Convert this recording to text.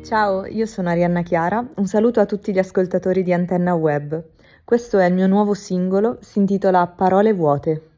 Ciao, io sono Arianna Chiara, un saluto a tutti gli ascoltatori di Antenna Web. Questo è il mio nuovo singolo, si intitola Parole vuote.